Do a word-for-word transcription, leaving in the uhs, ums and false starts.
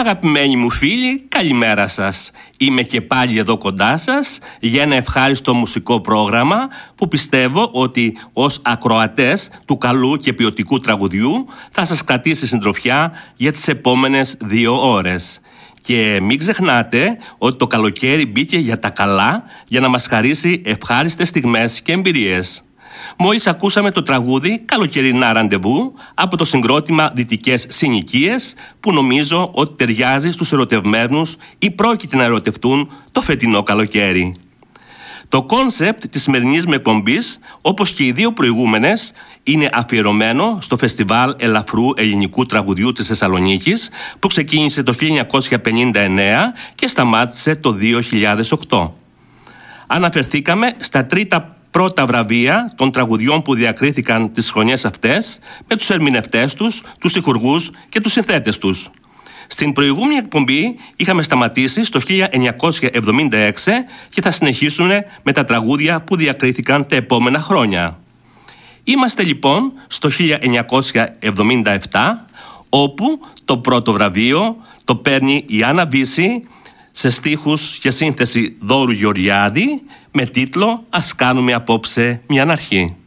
Αγαπημένοι μου φίλοι, καλημέρα σας. Είμαι και πάλι εδώ κοντά σας για ένα ευχάριστο μουσικό πρόγραμμα που πιστεύω ότι ως ακροατές του καλού και ποιοτικού τραγουδιού θα σας κρατήσει συντροφιά για τις επόμενες δύο ώρες. Και μην ξεχνάτε ότι το καλοκαίρι μπήκε για τα καλά για να μας χαρίσει ευχάριστες στιγμές και εμπειρίες. Μόλις ακούσαμε το τραγούδι «Καλοκαιρινά ραντεβού» από το συγκρότημα Δυτικές Συνοικίες, που νομίζω ότι ταιριάζει στους ερωτευμένους ή πρόκειται να ερωτευτούν το φετινό καλοκαίρι. Το κόνσεπτ της σημερινής με εκπομπής, όπως και οι δύο προηγούμενες, είναι αφιερωμένο στο Φεστιβάλ Ελαφρού Ελληνικού Τραγουδιού της Θεσσαλονίκης, που ξεκίνησε το χίλια εννιακόσια πενήντα εννέα και σταμάτησε το δύο χιλιάδες οκτώ. Αναφερθήκαμε στα τρίτα πρώτα βραβεία των τραγουδιών που διακρίθηκαν τις χρονιές αυτές, με τους ερμηνευτές τους, τους ηχουργούς και τους συνθέτες τους. Στην προηγούμενη εκπομπή είχαμε σταματήσει στο χίλια εννιακόσια εβδομήντα έξι και θα συνεχίσουμε με τα τραγούδια που διακρίθηκαν τα επόμενα χρόνια. Είμαστε λοιπόν στο χίλια εννιακόσια εβδομήντα επτά, όπου το πρώτο βραβείο το παίρνει η Άννα Βύση σε στίχους και σύνθεση Δώρου Γεωργιάδη, με τίτλο «Ας κάνουμε απόψε μια αρχή».